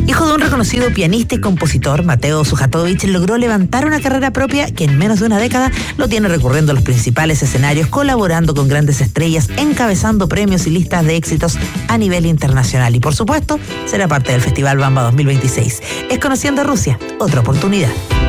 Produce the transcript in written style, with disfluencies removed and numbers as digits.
Hijo de un reconocido pianista y compositor, Mateo Sujatovich logró levantar una carrera propia que en menos de una década lo tiene recurriendo a los principales escenarios, colaborando con grandes estrellas, encabezando premios y listas de éxitos a nivel internacional. Y por supuesto, será parte del Festival Bamba 2026. Es Conociendo Rusia, otra oportunidad.